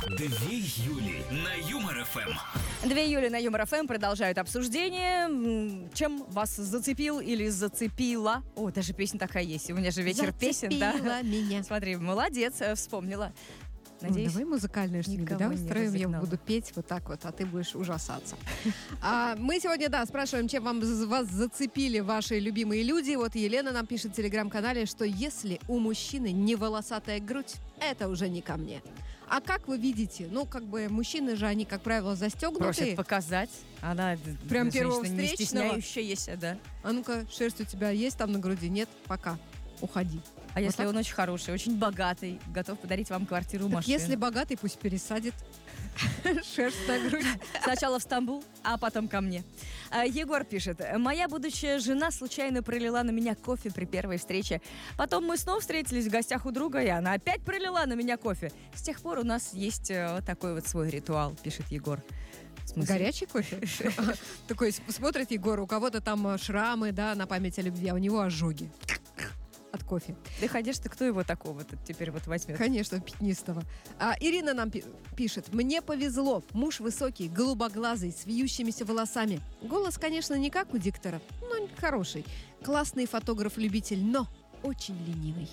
Две Юли на Юмор ФМ. Две Юли на Юмор ФМ продолжают обсуждение. Чем вас зацепил или зацепила? О, даже песня такая есть. Сегодня же вечер песен, да? Зацепила меня. Смотри, молодец, вспомнила. Надеюсь, давай музыкальное что-нибудь, никого да, не устроим, я разогнала. буду петь вот так вот, а ты будешь ужасаться. Мы сегодня, спрашиваем, чем вас зацепили ваши любимые люди. Вот Елена нам пишет в телеграм-канале, что если у мужчины не волосатая грудь, это уже не ко мне. А как вы видите? Мужчины же, они, как правило, просят застегнутые. показать. Она Прям первого женщина не встречного. стесняющаяся, да. А ну-ка, шерсть у тебя есть там на груди? Нет? Пока. Уходи. А если так? он очень хороший, очень богатый, готов подарить вам квартиру, Так машину? если богатый, пусть пересадит шерсть на грудь. Сначала в Стамбул, а потом ко мне. Егор пишет. Моя будущая жена случайно пролила на меня кофе при первой встрече. Потом мы снова встретились в гостях у друга, и она опять пролила на меня кофе. С тех пор у нас есть вот такой вот свой ритуал, пишет Егор. В смысле? Горячий кофе? Такой смотрит Егор, у кого-то там шрамы, на память о любви, а у него ожоги от кофе. Да ходишь ты, кто его такого-то теперь вот возьмет? Конечно, пятнистого. Ирина нам пишет. Мне повезло. Муж высокий, голубоглазый, с вьющимися волосами. Голос, конечно, не как у диктора, но хороший. Классный фотограф-любитель, но очень ленивый.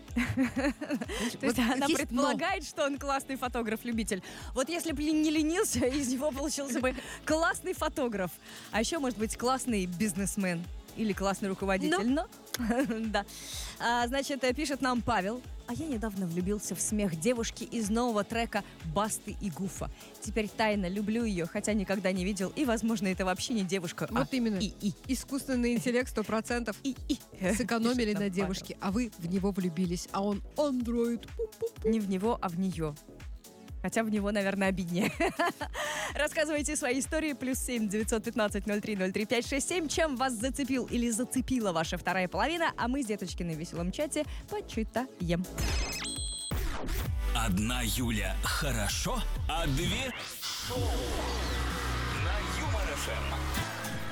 То есть она предполагает, что он классный фотограф-любитель. Вот если бы не ленился, из него получился бы классный фотограф. А еще, может быть, классный бизнесмен. Или классный руководитель. Но да. Значит, пишет нам Павел. А я недавно влюбился в смех девушки из нового трека Басты и Гуфа. Теперь тайно люблю ее, хотя никогда не видел. И, возможно, это вообще не девушка, Вот именно. И. Искусственный интеллект 100%. Сэкономили Пишет нам на девушке, а вы в него влюбились. А он андроид. Не в него, а в нее. Хотя в него, наверное, обиднее. Рассказывайте свои истории. +7 915 03 03 567. Чем вас зацепил или зацепила ваша вторая половина? А мы с Деточкиной в веселом чате почитаем. Одна Юля хорошо, а две шоу на Юмор ФМ.